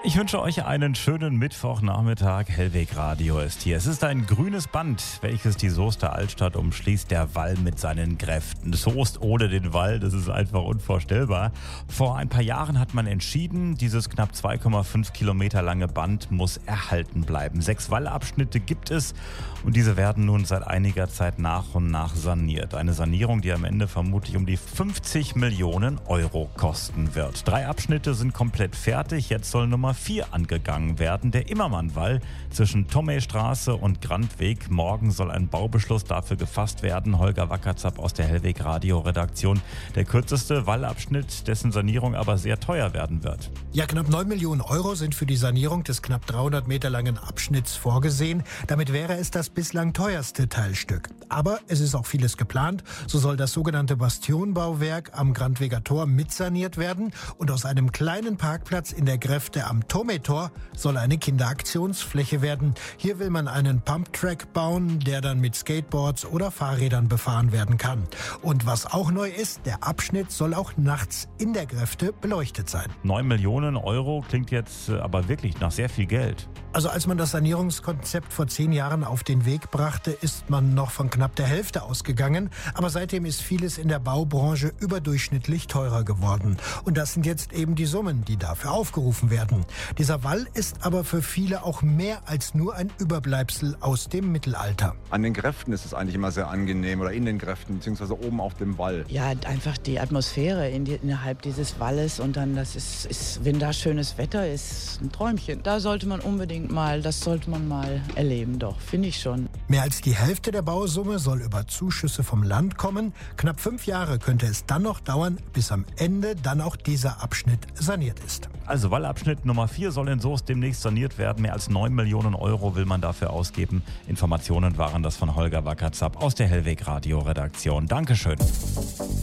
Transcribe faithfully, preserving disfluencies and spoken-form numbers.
Ich wünsche euch einen schönen Mittwochnachmittag. Hellweg Radio ist hier. Es ist ein grünes Band, welches die Soester Altstadt umschließt. Der Wall mit seinen Kräften. Soest ohne den Wall, das ist einfach unvorstellbar. Vor ein paar Jahren hat man entschieden, dieses knapp zwei Komma fünf Kilometer lange Band muss erhalten bleiben. Sechs Wallabschnitte gibt es und diese werden nun seit einiger Zeit nach und nach saniert. Eine Sanierung, die am Ende vermutlich um die fünfzig Millionen Euro kosten wird. Drei Abschnitte sind komplett fertig. Jetzt soll Nummer vier angegangen werden. Der Immermannwall zwischen Thomaystraße und Grandweg. Morgen soll ein Baubeschluss dafür gefasst werden. Holger Wackerzapp aus der Hellweg Radio Redaktion. Der kürzeste Wallabschnitt, dessen Sanierung aber sehr teuer werden wird. Ja, knapp neun Millionen Euro sind für die Sanierung des knapp dreihundert Meter langen Abschnitts vorgesehen. Damit wäre es das bislang teuerste Teilstück. Aber es ist auch vieles geplant. So soll das sogenannte Bastionbauwerk am Grandweger Tor mitsaniert werden und aus einem kleinen Parkplatz in der Gräfte am Thomaytor soll eine Kinderaktionsfläche werden. Hier will man einen Pumptrack bauen, der dann mit Skateboards oder Fahrrädern befahren werden kann. Und was auch neu ist, der Abschnitt soll auch nachts in der Gräfte beleuchtet sein. neun Millionen Euro klingt jetzt aber wirklich nach sehr viel Geld. Also als man das Sanierungskonzept vor zehn Jahren auf den Weg brachte, ist man noch von knapp der Hälfte ausgegangen. Aber seitdem ist vieles in der Baubranche überdurchschnittlich teurer geworden. Und das sind jetzt eben die Summen, die dafür aufgerufen werden. Dieser Wall ist aber für viele auch mehr als nur ein Überbleibsel aus dem Mittelalter. An den Gräften ist es eigentlich immer sehr angenehm oder in den Gräften, beziehungsweise oben auf dem Wall. Ja, einfach die Atmosphäre in die, innerhalb dieses Walles und dann, das ist, ist, wenn da schönes Wetter ist, ein Träumchen. Da sollte man unbedingt mal, das sollte man mal erleben, doch, finde ich schon. Mehr als die Hälfte der Bausumme soll über Zuschüsse vom Land kommen. Knapp fünf Jahre könnte es dann noch dauern, bis am Ende dann auch dieser Abschnitt saniert ist. Also Wallabschnitt Nummer vier soll in Soest demnächst saniert werden. Mehr als neun Millionen Euro will man dafür ausgeben. Informationen waren das von Holger Wackerzapp aus der Hellweg Radio Redaktion. Dankeschön.